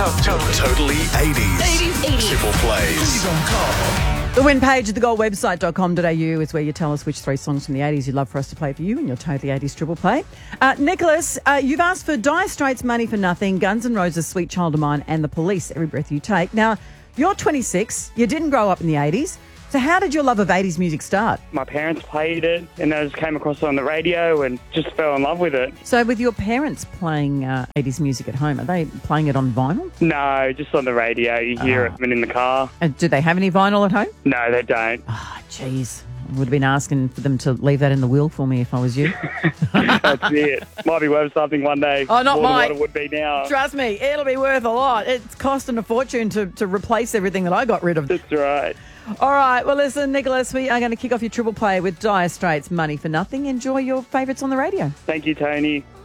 Totally 80s. Triple plays. The win page at thegoldwebsite.com.au is where you tell us which 3 songs from the 80s you'd love for us to play for you in your Totally 80s Triple Play. Nicholas, you've asked for Dire Straits' Money for Nothing, Guns N' Roses' Sweet Child of Mine, and The Police, Every Breath You Take. Now, you're 26, you didn't grow up in the 80s, so how did your love of 80s music start? My parents played it, and I just came across it on the radio and just fell in love with it. So with your parents playing 80s music at home, are they playing it on vinyl? No, just on the radio. You hear it when in the car. Do they have any vinyl at home? No, they don't. Oh, jeez. I would have been asking for them to leave that in the will for me if I was you. That's it. Might be worth something one day. Oh, not more than mine. what it would be now. Trust me, it'll be worth a lot. It's costing a fortune to replace everything that I got rid of. That's right. All right, well, listen, Nicholas, we are going to kick off your triple play with Dire Straits' Money for Nothing. Enjoy your favourites on the radio. Thank you, Tony.